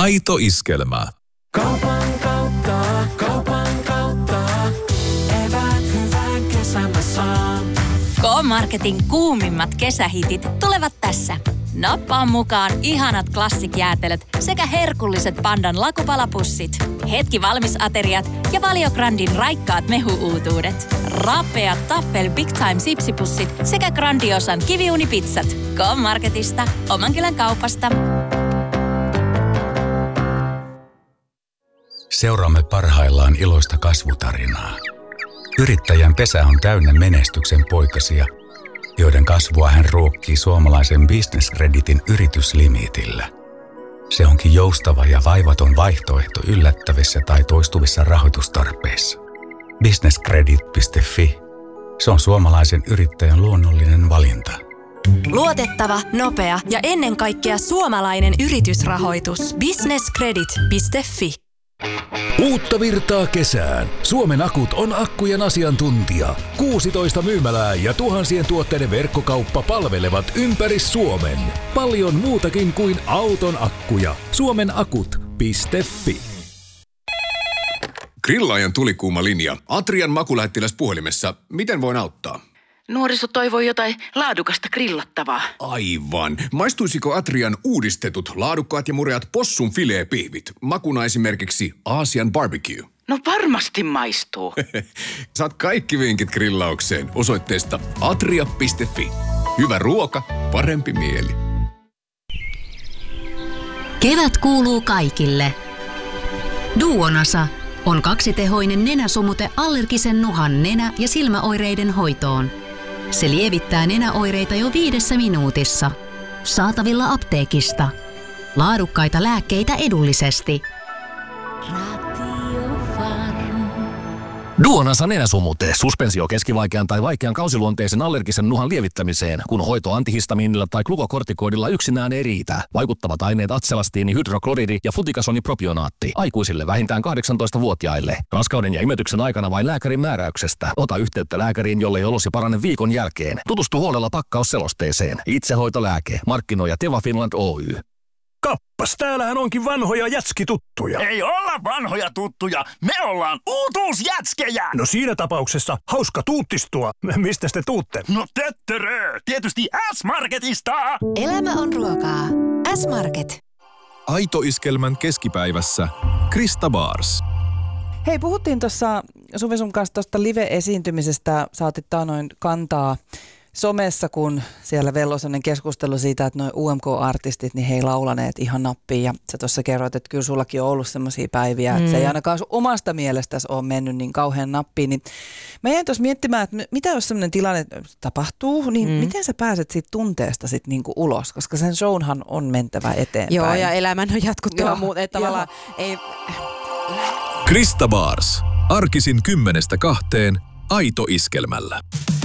Aito iskelmä. Kaupan kautta, eväät hyvän kesän saan. K-Marketin kuumimmat kesähitit tulevat tässä. Nappaa mukaan ihanat klassikjäätelöt sekä herkulliset Pandan lakupalapussit. Hetki valmisateriat ja Valio Grandin raikkaat mehuuutuudet. Rapeat Taffel Big Time sipsipussit sekä Grandiosan kiviunipizzat. K-Marketista, oman kylän kaupasta. Seuraamme parhaillaan iloista kasvutarinaa. Yrittäjän pesä on täynnä menestyksen poikasia, joiden kasvua hän ruokkii suomalaisen Business Creditin yrityslimitillä. Se onkin joustava ja vaivaton vaihtoehto yllättävissä tai toistuvissa rahoitustarpeissa. businesscredit.fi. Se on suomalaisen yrittäjän luonnollinen valinta. Luotettava, nopea ja ennen kaikkea suomalainen yritysrahoitus. businesscredit.fi. Uutta virtaa kesään. Suomen Akut on akkujen asiantuntija. 16 myymälää ja tuhansien tuotteiden verkkokauppa palvelevat ympäri Suomen. Paljon muutakin kuin auton akkuja. suomenakut.fi. Grillaajan tulikuuma linja. Atrian makulähettiläs puhelimessa. Miten voin auttaa? Nuoriso toivoi jotain laadukasta grillattavaa. Aivan. Maistuisiko Atrian uudistetut, laadukkaat ja mureat possun fileepihvit? Makuna esimerkiksi Aasian barbecue. No varmasti maistuu. Saat kaikki vinkit grillaukseen osoitteesta atria.fi. Hyvä ruoka, parempi mieli. Kevät kuuluu kaikille. Duonasa on kaksitehoinen nenäsumute allergisen nuhan nenä- ja silmäoireiden hoitoon. Se lievittää nenäoireita jo 5 minuutissa. Saatavilla apteekista. Laadukkaita lääkkeitä edullisesti. Duonasa nenäsumute. Suspensio keskivaikean tai vaikean kausiluonteisen allergisen nuhan lievittämiseen, kun hoito antihistamiinilla tai glukokortikoidilla yksinään ei riitä. Vaikuttavat aineet atselastiini, hydrokloridi ja flutikasonipropionaatti. Aikuisille vähintään 18-vuotiaille. Raskauden ja imetyksen aikana vain lääkärin määräyksestä. Ota yhteyttä lääkäriin, jollei olosi parane viikon jälkeen. Tutustu huolella pakkausselosteeseen. Itsehoitolääke. Markkinoija Teva Finland Oy. Kappas, täällähän onkin vanhoja jätskituttuja. Ei olla vanhoja tuttuja, me ollaan uutuusjätskejä! No siinä tapauksessa hauska tuuttistua. Mistä te tuutte? No töttörö, tietysti S-Marketista! Elämä on ruokaa. S-Market. Aito iskelmän keskipäivässä Krista Bars. Hei, puhuttiin tuossa Suvi sun kanssa tuosta live-esiintymisestä. Saatit taanoin kantaa somessa, kun siellä velloi sellainen keskustelu siitä, että nuo UMK-artistit, niin he ei laulaneet ihan nappiin. Ja sä tuossa kerroit, että kyllä sullakin on ollut semmoisia päiviä, että se ei ainakaan sun omasta mielestäsi ole mennyt niin kauhean nappiin. Niin mä jäin tuossa miettimään, että mitä jos semmoinen tilanne tapahtuu, niin miten sä pääset siitä tunteesta sit niinku ulos? Koska sen shownhan on mentävä eteenpäin. Joo, ja elämän on jatkuttava muuten, että tavallaan ei... Krista Bars. Arkisin 10-2 Aito iskelmällä.